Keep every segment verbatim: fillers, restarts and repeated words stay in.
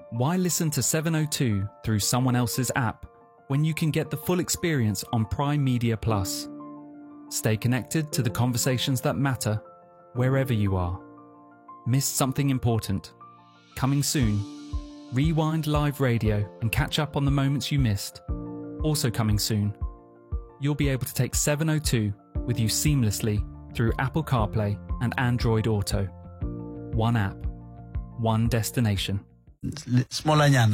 Why listen to seven oh two through someone else's app when you can get the full experience on Prime Media Plus? Stay connected to the conversations that matter wherever you are. Missed something important? Coming soon. Rewind live radio and catch up on the moments you missed. Also coming soon. You'll be able to take seven oh two with you seamlessly through Apple CarPlay and Android Auto. One app, one destination. Smolanyana.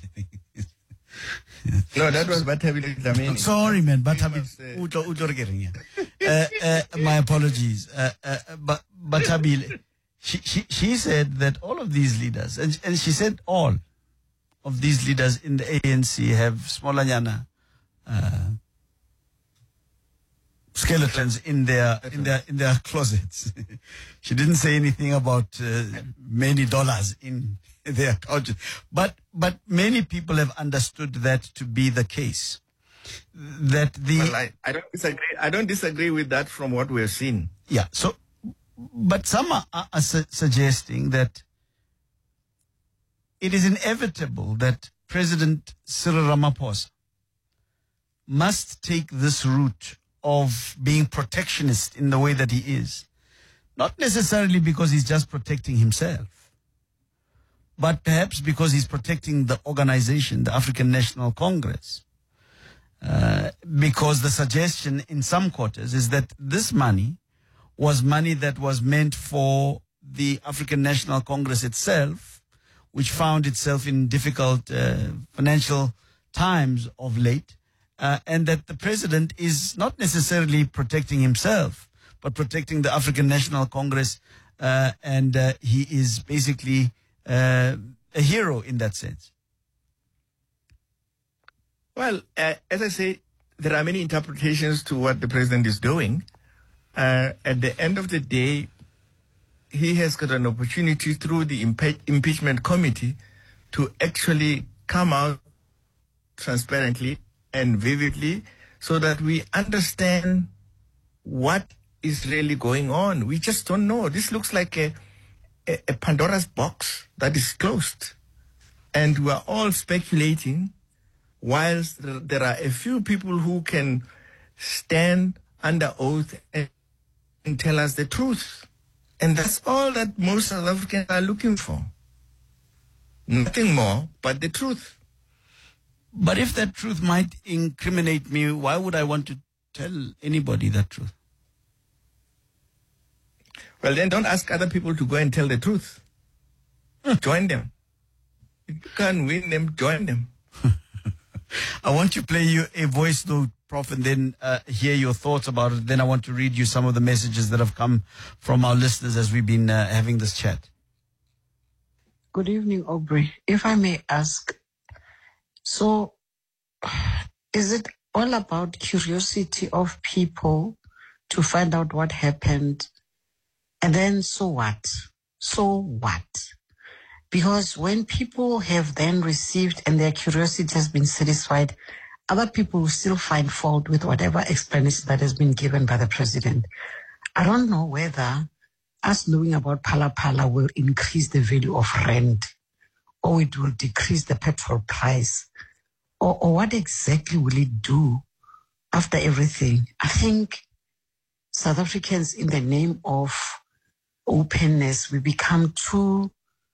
No, that was Bathabile Dlamini. Sorry, man, Bathabile. Uh, uh, my apologies. Uh, uh, but Bathabile, she, she, she said that all of these leaders, and, and she said all of these leaders in the A N C have Smolanyana uh, skeletons in their in their in their closets. She didn't say anything about uh, many dollars in their couches, but but many people have understood that to be the case. That the well, I, I don't disagree. I don't disagree with that from what we've seen. Yeah. So, but some are, are su- suggesting that it is inevitable that President Cyril Ramaphosa must take this route of being protectionist in the way that he is. Not necessarily because he's just protecting himself, but perhaps because he's protecting the organization, the African National Congress. Uh, because the suggestion in some quarters is that this money was money that was meant for the African National Congress itself, which found itself in difficult uh, financial times of late, uh, and that the president is not necessarily protecting himself, but protecting the African National Congress, uh, and uh, he is basically uh, a hero in that sense. Well, uh, as I say, there are many interpretations to what the president is doing. Uh, at the end of the day, he has got an opportunity through the impe- impeachment committee to actually come out transparently and vividly so that we understand what is really going on. We just don't know. This looks like a, a, a Pandora's box that is closed. And we are all speculating, whilst there are a few people who can stand under oath and, and tell us the truth. And that's all that most South Africans are looking for. Nothing more but the truth. But if that truth might incriminate me, why would I want to tell anybody that truth? Well, then don't ask other people to go and tell the truth. Join them. If you can't win them, join them. I want to play you a voice note, Prof, and then uh, hear your thoughts about it. Then I want to read you some of the messages that have come from our listeners as we've been uh, having this chat. Good evening, Aubrey. If I may ask, so is it all about curiosity of people to find out what happened? And then so what? So what? Because when people have then received and their curiosity has been satisfied, other people will still find fault with whatever explanation that has been given by the president. I don't know whether us knowing about Phala Phala will increase the value of rand, or it will decrease the petrol price, or, or what exactly will it do after everything. I think South Africans, in the name of openness, we become too,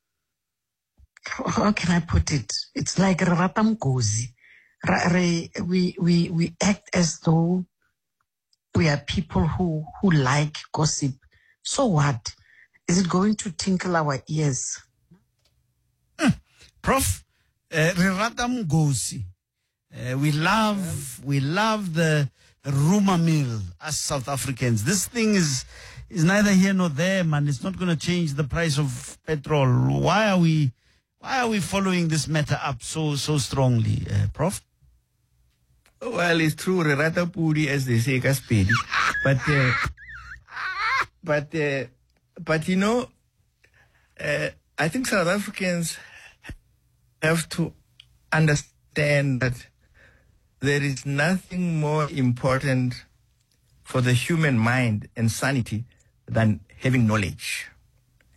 how can I put it? It's like Ratam Gozi. We, we, we act as though we are people who, who like gossip. So what? Is it going to tinkle our ears? Hmm. Prof, uh, Ratam Gozi. Uh, we love, we love the, the rumor mill as South Africans. This thing is, is neither here nor there, man. It's not going to change the price of petrol. Why are we, why are we following this matter up so, so strongly, uh, Prof? Well, it's true, Rata Puri, as they say, Kaspedi. But, uh, but, uh, but you know, uh, I think South Africans have to understand that there is nothing more important for the human mind and sanity than having knowledge.